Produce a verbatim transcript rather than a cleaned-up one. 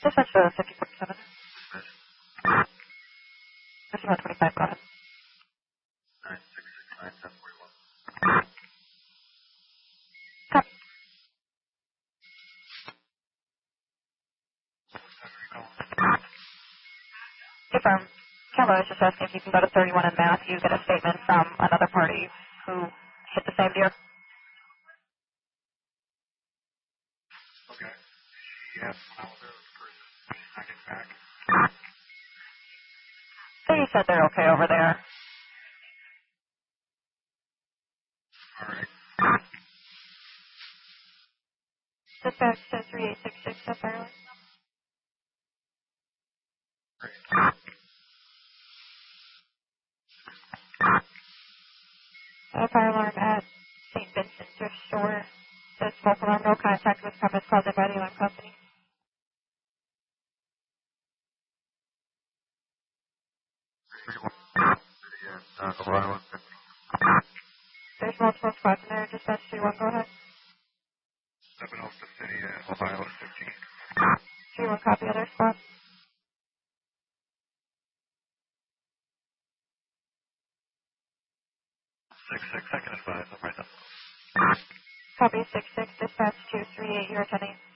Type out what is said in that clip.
Dispatch to fifty forty-seven. fifty-one twenty-five, go ahead. nine six six nine seven forty-one. Copy. Confirm. Kevin is just asking if you can go to thirty-one in Mass. You get a statement from another party who hit the same deer. Okay. She asked when I was there with the person. She's not getting back. They said they're okay over there. All right. Dispatch to three eight six six, that's Ireland. Great. Uh, fire alarm at Saint Vincent's Thrift Store. Says smoke alarm, no contact with premise caused by the alarm company. thirty-one. City and uh, Ohio and fifteen. There's multiple spots in there. Dispatch three one, go ahead. Seven Elsta City and Ohio and fifteen. three one, copy other spot. Six six. I can advise. I'm right now. Copy six six, dispatch two three eight, you're attending.